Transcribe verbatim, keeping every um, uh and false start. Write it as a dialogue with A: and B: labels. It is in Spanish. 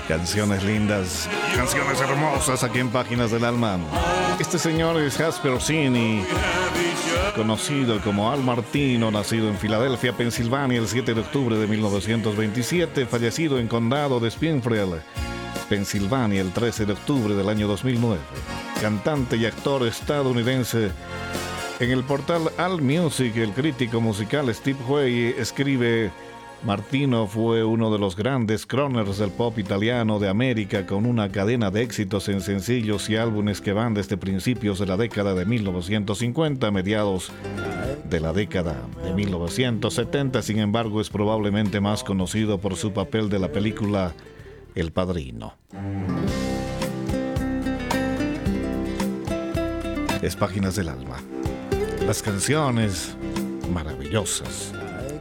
A: Canciones lindas, canciones hermosas aquí en Páginas del Alma. Este señor es Jasper Orsini, conocido como Al Martino, nacido en Filadelfia, Pensilvania, el siete de octubre de mil novecientos veintisiete, fallecido en Condado de Springfield, Pensilvania, el trece de octubre del año dos mil nueve. Cantante y actor estadounidense. En el portal AllMusic, el crítico musical Steve Huey escribe: Martino fue uno de los grandes crooners del pop italiano de América, con una cadena de éxitos en sencillos y álbumes que van desde principios de la década de mil novecientos cincuenta a mediados de la década de mil novecientos setenta. Sin embargo, es probablemente más conocido por su papel de la película El Padrino. Es Páginas del Alma. Las canciones maravillosas